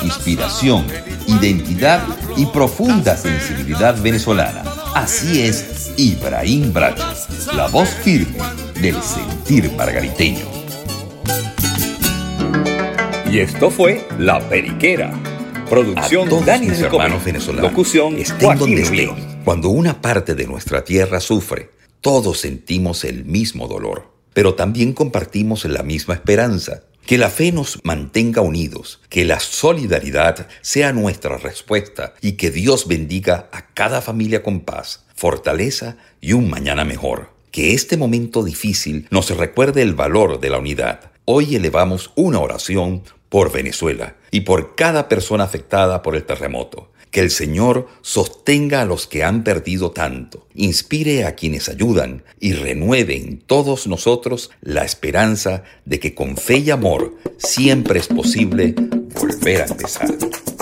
inspiración, identidad y profunda sensibilidad venezolana. Así es Ibrahim Bracho, la voz firme del sentir margariteño. Y esto fue La Periquera. Producción A todos Dani mis hermanos venezolanos, Locución estén Joaquín donde Ríos. estén, cuando una parte de nuestra tierra sufre, todos sentimos el mismo dolor, pero también compartimos la misma esperanza. Que la fe nos mantenga unidos, que la solidaridad sea nuestra respuesta y que Dios bendiga a cada familia con paz, fortaleza y un mañana mejor. Que este momento difícil nos recuerde el valor de la unidad. Hoy elevamos una oración por Venezuela y por cada persona afectada por el terremoto. Que el Señor sostenga a los que han perdido tanto, inspire a quienes ayudan y renueve en todos nosotros la esperanza de que con fe y amor siempre es posible volver a empezar.